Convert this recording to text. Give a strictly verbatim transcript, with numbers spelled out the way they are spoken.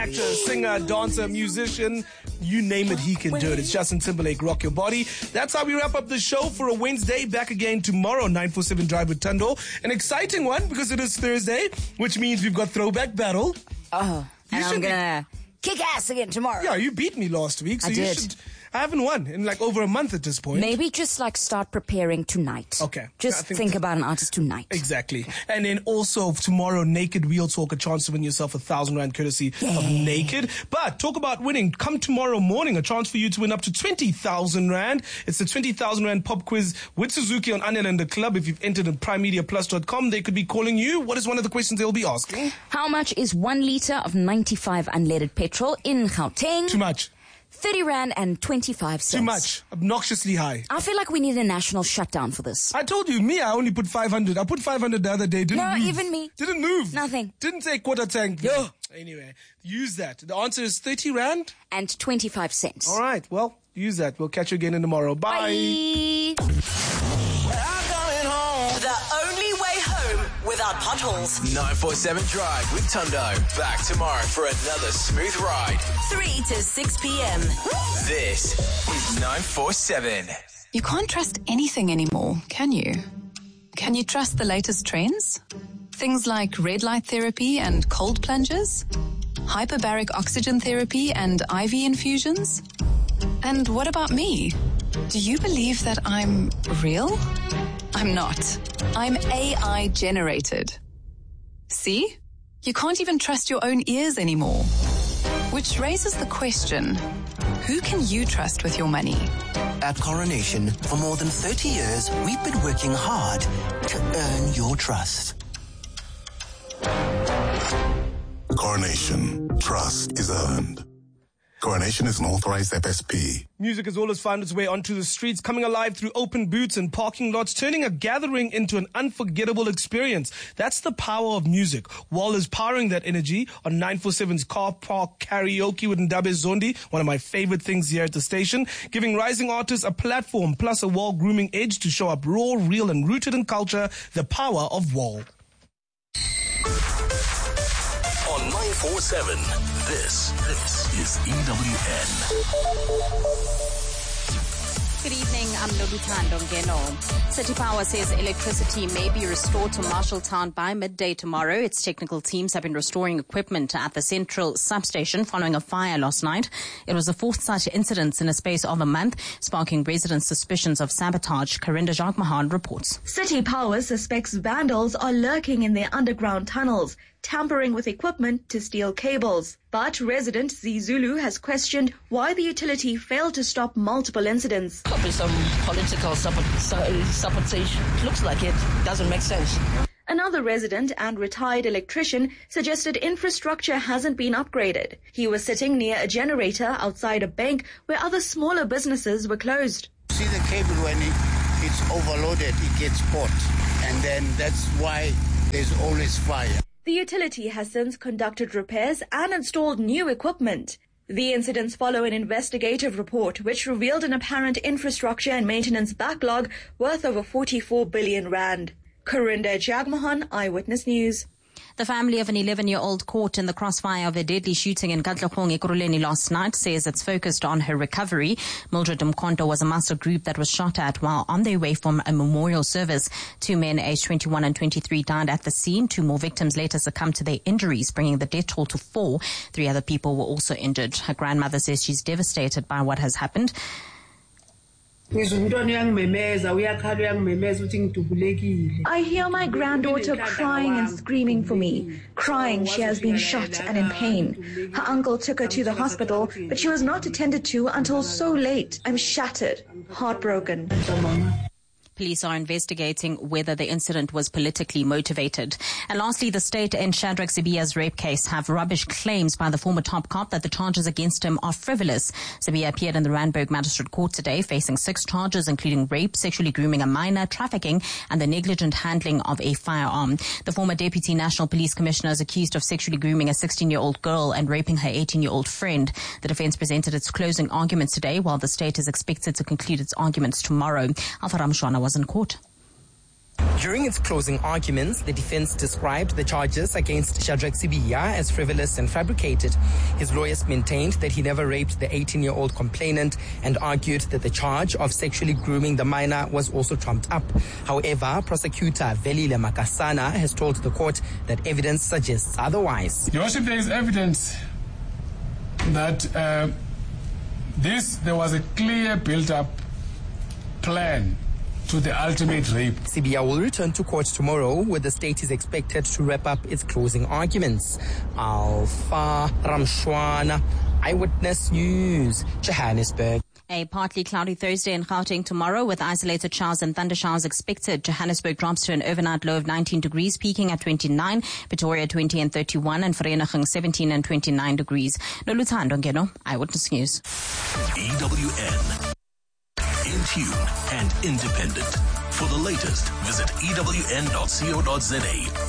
Actor, singer, dancer, musician, you name it, he can do it. It's Justin Timberlake, Rock Your Body. That's how we wrap up the show for a Wednesday. Back again tomorrow, nine four seven Drive with Tando. An exciting one because it is Thursday, which means we've got Throwback Battle. Oh, You and I'm should be- gonna kick ass again tomorrow. Yeah, you beat me last week, so I you did. should... I haven't won in like over a month at this point. Maybe just like start preparing tonight. Okay. Just I think think th- about an artist tonight. Exactly. And then also tomorrow, Naked Wheel Talk, a chance to win yourself a thousand rand courtesy of Naked. But talk about winning. Come tomorrow morning, a chance for you to win up to twenty thousand rand. It's the twenty thousand rand pop quiz with Suzuki on Anel and the Club. If you've entered at prime media plus dot com, they could be calling you. What is one of the questions they'll be asking? How much is one litre of ninety-five unleaded petrol in Gauteng? Too much. thirty rand and twenty-five cents. Too much. Obnoxiously high. I feel like we need a national shutdown for this. I told you, me, I only put five hundred. I put five hundred the other day. Didn't No, move. even me. Didn't move. Nothing. Didn't say quarter tank. Yo. Anyway, use that. The answer is thirty rand. And twenty-five cents. All right. Well, use that. We'll catch you again in tomorrow. Bye. Bye. The only way home without potholes. nine four seven Drive with Tundo. Back tomorrow for another smooth ride. three to six p.m. This is nine four seven. You can't trust anything anymore, can you? Can you trust the latest trends? Things like red light therapy and cold plunges? Hyperbaric oxygen therapy and I V infusions? And what about me? Do you believe that I'm real? I'm not. I'm A I generated. See? You can't even trust your own ears anymore. Which raises the question, who can you trust with your money? At Coronation, for more than thirty years, we've been working hard to earn your trust. Coronation. Trust is earned. Coronation is an authorized F S P. Music has always found its way onto the streets, coming alive through open booths and parking lots, turning a gathering into an unforgettable experience. That's the power of music. Wall is powering that energy on nine four seven's Car Park Karaoke with Ndabe Zondi, one of my favorite things here at the station, giving rising artists a platform plus a Wall grooming edge to show up raw, real, and rooted in culture. The power of Wall. On nine four seven, this, this is E W N. Good evening, I'm Nobutando Ngeno. City Power says electricity may be restored to Marshalltown by midday tomorrow. Its technical teams have been restoring equipment at the central substation following a fire last night. It was the fourth such incident in a space of a month, sparking residents' suspicions of sabotage. Karinda Jagmahan reports. City Power suspects vandals are lurking in their underground tunnels, tampering with equipment to steal cables. But resident Zulu has questioned why the utility failed to stop multiple incidents. Probably some political sabotage. Looks like it. Doesn't make sense. Another resident and retired electrician suggested infrastructure hasn't been upgraded. He was sitting near a generator outside a bank where other smaller businesses were closed. See the cable when it, it's overloaded, it gets hot. And then that's why there's always fire. The utility has since conducted repairs and installed new equipment. The incidents follow an investigative report which revealed an apparent infrastructure and maintenance backlog worth over forty-four billion rand. Karinda Jagmohan, Eyewitness News. The family of an eleven-year-old caught in the crossfire of a deadly shooting in Katlehong, Ekurhuleni last night says it's focused on her recovery. Mildred Mkonto was amongst a group that was shot at while on their way from a memorial service. Two men aged twenty-one and twenty-three died at the scene. Two more victims later succumbed to their injuries, bringing the death toll to four. Three other people were also injured. Her grandmother says she's devastated by what has happened. I hear my granddaughter crying and screaming for me, crying she has been shot and in pain. Her uncle took her to the hospital, but she was not attended to until so late. I'm shattered, heartbroken. Police are investigating whether the incident was politically motivated. And lastly, the state in Shadrack Sibiya's rape case have rubbished claims by the former top cop that the charges against him are frivolous. Sibiya appeared in the Randburg Magistrate Court today facing six charges, including rape, sexually grooming a minor, trafficking, and the negligent handling of a firearm. The former Deputy National Police Commissioner is accused of sexually grooming a sixteen-year-old girl and raping her eighteen-year-old friend. The defense presented its closing arguments today, while the state is expected to conclude its arguments tomorrow. Alpha Ramshwana was in court. During its closing arguments, the defense described the charges against Shadrack Sibiya as frivolous and fabricated. His lawyers maintained that he never raped the eighteen-year-old complainant and argued that the charge of sexually grooming the minor was also trumped up. However, prosecutor Velile Makasana has told the court that evidence suggests otherwise. Your Worship, there is evidence that uh, this, there was a clear built-up plan to the ultimate rape. Sibiya will return to court tomorrow, where the state is expected to wrap up its closing arguments. Alpha Ramshwana, Eyewitness News, Johannesburg. A partly cloudy Thursday in Gauteng tomorrow with isolated showers and thunder showers expected. Johannesburg drops to an overnight low of nineteen degrees, peaking at twenty-nine. Pretoria twenty and thirty-one, and Vereeniging seventeen and twenty-nine degrees. Noluthando Ngeno, Eyewitness News. E W N. In tune and independent. For the latest, visit E W N dot co dot za